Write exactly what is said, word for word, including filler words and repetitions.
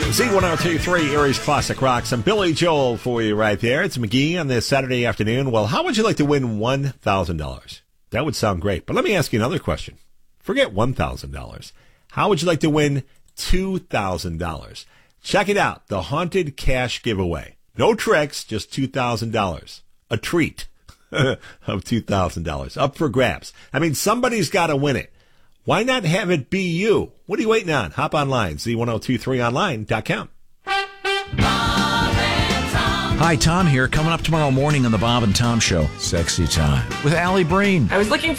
Z one oh two point three, Erie's Classic Rock. Some Billy Joel for you right there. It's McGee on this Saturday afternoon. Well, how would you like to win one thousand dollars? That would sound great. But let me ask you another question. Forget one thousand dollars. How would you like to win two thousand dollars? Check it out. The Haunted Cash Giveaway. No tricks, just two thousand dollars. A treat of two thousand dollars. Up for grabs. I mean, somebody's got to win it. Why not have it be you? What are you waiting on? Hop online, Z one oh two three online dot com. Hi, Tom here. Coming up tomorrow morning on the Bob and Tom Show. Sexy Time with Allie Breen. I was looking